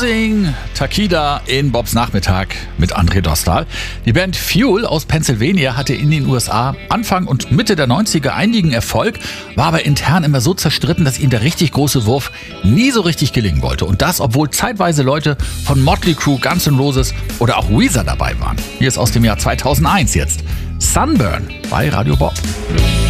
Losing Takida in Bobs Nachmittag mit André Dostal. Die Band Fuel aus Pennsylvania hatte in den USA Anfang und Mitte der 90er einigen Erfolg, war aber intern immer so zerstritten, dass ihnen der richtig große Wurf nie so richtig gelingen wollte. Und das, obwohl zeitweise Leute von Motley Crue, Guns N' Roses oder auch Weezer dabei waren. Hier ist aus dem Jahr 2001 jetzt Sunburn bei Radio Bob.